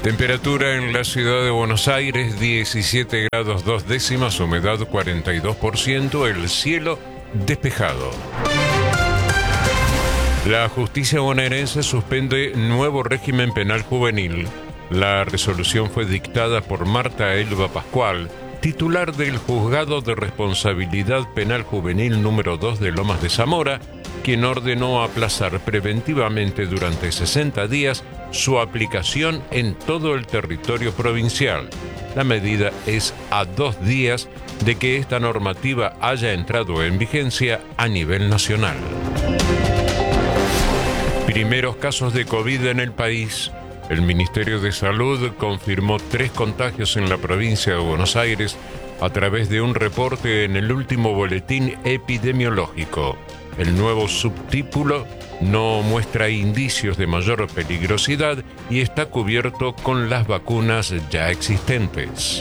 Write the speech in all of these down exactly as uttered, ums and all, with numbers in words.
Temperatura en la ciudad de Buenos Aires, diecisiete grados dos décimas, humedad cuarenta y dos por ciento, el cielo despejado. La justicia bonaerense suspende nuevo régimen penal juvenil. La resolución fue dictada por Marta Elba Pascual, titular del Juzgado de Responsabilidad Penal Juvenil número dos de Lomas de Zamora, quien ordenó aplazar preventivamente durante sesenta días su aplicación en todo el territorio provincial. La medida es a dos días de que esta normativa haya entrado en vigencia a nivel nacional. Primeros casos de COVID en el país. El Ministerio de Salud confirmó tres contagios en la provincia de Buenos Aires a través de un reporte en el último boletín epidemiológico. El nuevo subtítulo no muestra indicios de mayor peligrosidad y está cubierto con las vacunas ya existentes.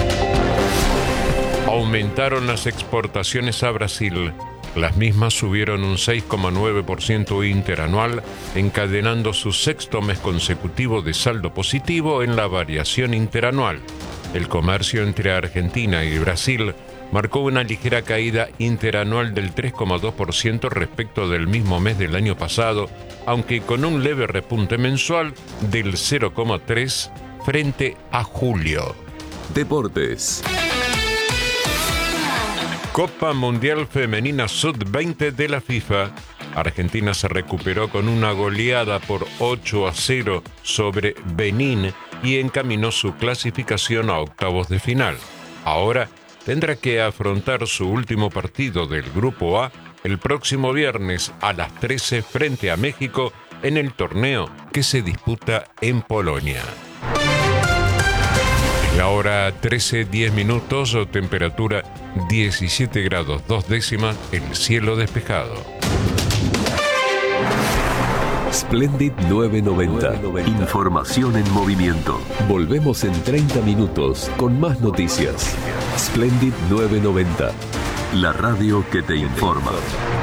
Aumentaron las exportaciones a Brasil. Las mismas subieron un seis coma nueve por ciento interanual, encadenando su sexto mes consecutivo de saldo positivo en la variación interanual. El comercio entre Argentina y Brasil marcó una ligera caída interanual del tres coma dos por ciento respecto del mismo mes del año pasado, aunque con un leve repunte mensual del cero coma tres por ciento frente a julio. Deportes. Copa Mundial Femenina sub veinte de la FIFA. Argentina se recuperó con una goleada por ocho a cero sobre Benín y encaminó su clasificación a octavos de final. Ahora tendrá que afrontar su último partido del Grupo A el próximo viernes a las trece frente a México en el torneo que se disputa en Polonia. La hora trece, diez minutos, temperatura diecisiete grados dos décimas, el cielo despejado. Splendid novecientos noventa. Información en movimiento. Volvemos en treinta minutos con más noticias. Splendid novecientos noventa. La radio que te informa.